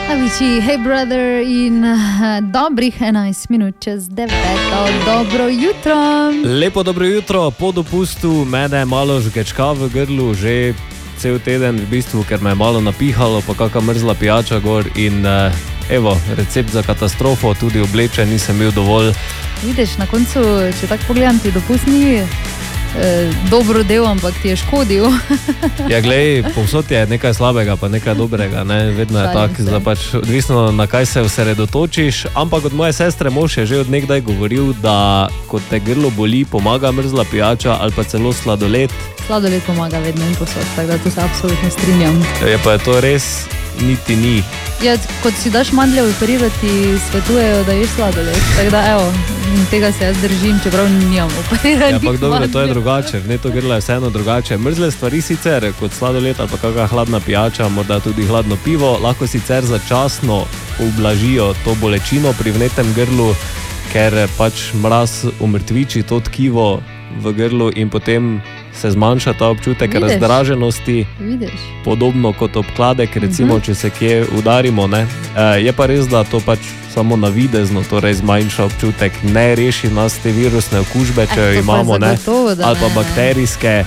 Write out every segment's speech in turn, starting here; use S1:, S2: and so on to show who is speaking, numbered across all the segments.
S1: Avicii, Hey Brother in dobrih 11 minut čez 9. Dobro jutro.
S2: Lepo dobro jutro, po dopustu mene malo žgečka v grlu že cel teden v bistvu, ker me je malo napihalo, pa kakva mrzla pijača gor in evo, recept za katastrofo, tudi oblečen nisem bil dovolj.
S1: Vidiš, na koncu, če tako pogledam, ti dopust ni dobro del, ampak ti je škodil.
S2: Ja, glej, povsod je nekaj slabega, pa nekaj dobrega, ne? Vedno je tako, da pač odvisno na kaj se osredotočiš, ampak od moje sestre mož je že od nekdaj govoril, da ko te grlo boli, pomaga mrzla pijača ali pa celo sladoled.
S1: Sladoled pomaga vedno in posod, tako da tu se absolutno strinjam.
S2: Je pa je to res niti ni.
S1: Ja, kot si daš mandlje operirati, svetujejo, da ješ sladoled, tako da evo, tega se jaz držim, čeprav nimam operiranih.
S2: Ja, ampak dobro, to je drugače, ne, to grlo je vseeno drugače. Mrzle stvari sicer, kot sladoled ali pa kakva hladna pijača, morda tudi hladno pivo, lahko sicer začasno ublažijo to bolečino pri vnetem grlu, ker pač mraz umrtviči to tkivo v grlu in potem se zmanjša ta občutek razdraženosti.
S1: Vidiš.
S2: Podobno kot obkladek, recimo, če se kje udarimo, ne. Je pa res, da to pač samo navidezno, torej zmanjša občutek, ne reši nas te virusne okužbe, če jo imamo, ne, ali pa bakterijske.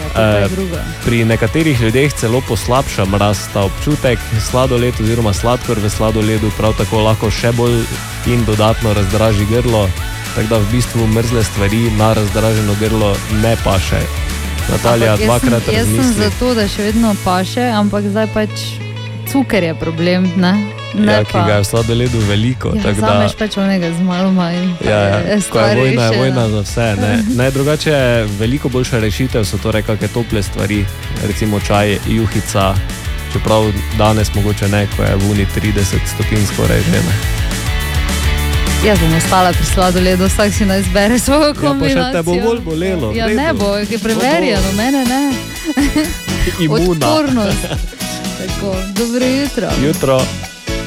S2: Pri nekaterih ljudeh celo poslabša mraz ta občutek, sladoled oziroma sladkor v sladoledu prav tako lahko še bolj in dodatno razdraži grlo, tako da v bistvu mrzle stvari na razdraženo grlo ne paše. Natalija, dvakrat razmisli.
S1: Jaz sem za to, da še vedno paše, ampak zdaj pač cuker je problem, ne?
S2: Ja, ki ga je v sladoledu veliko.
S1: Ja, zameš pač onega z malo manj.
S2: Ja, ko je vojna za vse, ne. Ne, drugače veliko boljša rešitev so torej kakve tople stvari, recimo čaj, juhica, čeprav danes mogoče ne, ko je v uni 30 stopinj skoraj že, ne.
S1: Jaz bom ostala pri sladoledu, vsak si naj izbere svojo kombinacijo.
S2: Ja, pa še te bo bolj bolelo.
S1: Ja, ne bo, je preverjeno, mene ne.
S2: Imuna.
S1: Odpornost. Tako, dobro jutro.
S2: Jutro.